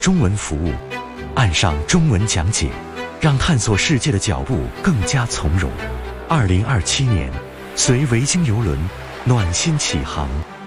中文服务，岸上中文讲解，让探索世界的脚步更加从容。2027年，随维京邮轮暖心启航。